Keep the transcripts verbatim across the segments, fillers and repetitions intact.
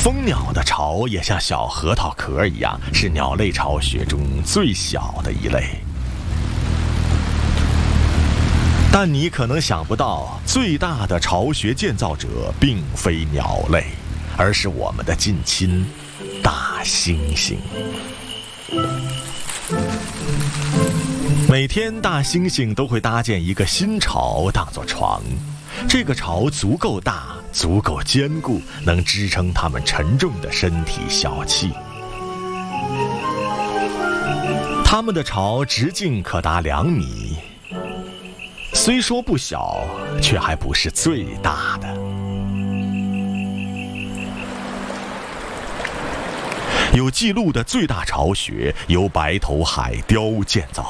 蜂鸟的巢也像小核桃壳一样，是鸟类巢穴中最小的一类。但你可能想不到，最大的巢穴建造者并非鸟类，而是我们的近亲大猩猩。每天，大猩猩都会搭建一个新巢当作床，这个巢足够大，足够坚固，能支撑它们沉重的身体小气。它们的巢直径可达两米。虽说不小，却还不是最大的。有记录的最大巢穴由白头海雕建造。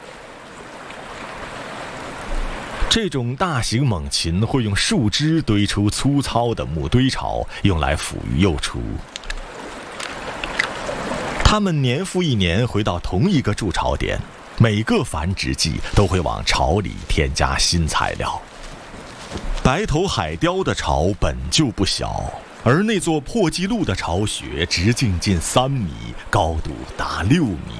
这种大型猛禽会用树枝堆出粗糙的木堆巢，用来抚育幼雏。它们年复一年回到同一个筑巢点。每个繁殖季都会往巢里添加新材料。白头海雕的巢本就不小，而那座破纪录的巢穴直径近三米，高度达六米。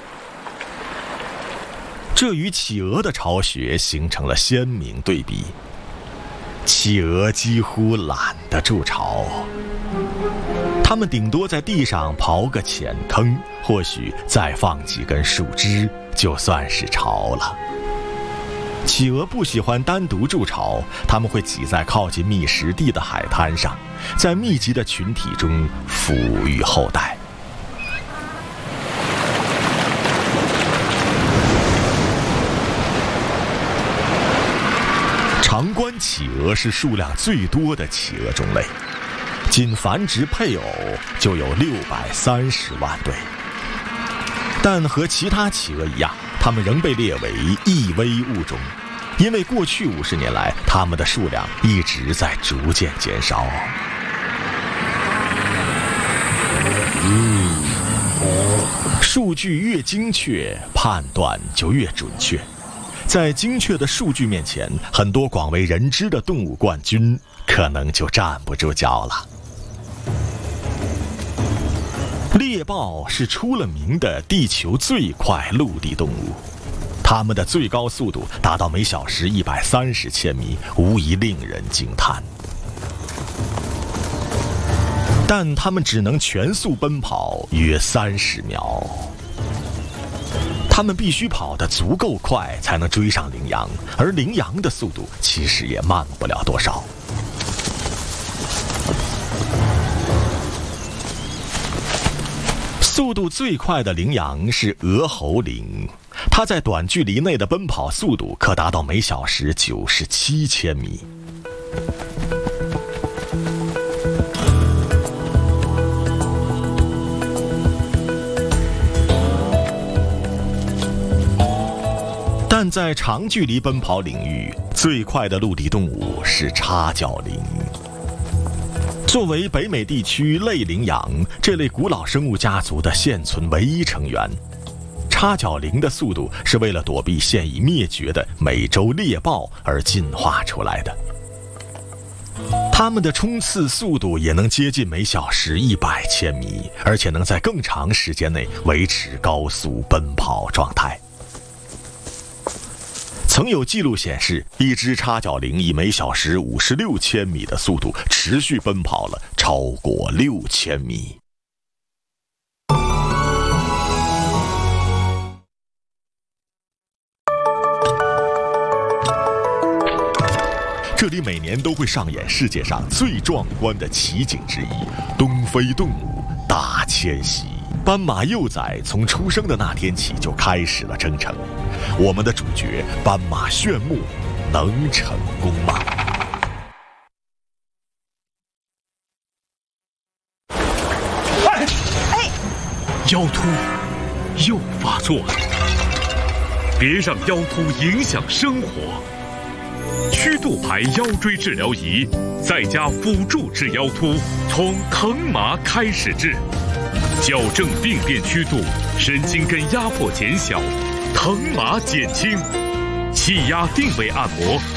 这与企鹅的巢穴形成了鲜明对比。企鹅几乎懒得筑巢，它们顶多在地上刨个浅坑，或许再放几根树枝，就算是巢了。企鹅不喜欢单独筑巢，它们会挤在靠近觅食地的海滩上，在密集的群体中抚育后代。长冠企鹅是数量最多的企鹅种类，仅繁殖配偶就有六百三十万对。但和其他企鹅一样，它们仍被列为易危物种，因为过去五十年来，它们的数量一直在逐渐减少。嗯，数据越精确，判断就越准确。在精确的数据面前，很多广为人知的动物冠军可能就站不住脚了。猎豹是出了名的地球最快陆地动物，它们的最高速度达到每小时一百三十千米，无疑令人惊叹。但它们只能全速奔跑约三十秒。它们必须跑得足够快，才能追上羚羊，而羚羊的速度其实也慢不了多少。速度最快的羚羊是鹅喉羚，它在短距离内的奔跑速度可达到每小时九十七千米。但在长距离奔跑领域，最快的陆地动物是叉角羚。作为北美地区类羚羊这类古老生物家族的现存唯一成员，叉角羚的速度是为了躲避现已灭绝的美洲猎豹而进化出来的。它们的冲刺速度也能接近每小时一百千米，而且能在更长时间内维持高速奔跑状态。曾有记录显示，一只叉角羚以每小时五十六千米的速度持续奔跑了超过六千米。这里每年都会上演世界上最壮观的奇景之一——东非动物大迁徙。斑马幼崽从出生的那天起就开始了征程。我们的主角斑马炫目，能成功吗？ 哎哎，腰突又发作了，别让腰突影响生活。曲度牌腰椎治疗仪，在家辅助治腰突，从疼麻开始治。矫正病变曲度，神经根压迫减小，疼麻减轻，气压定位按摩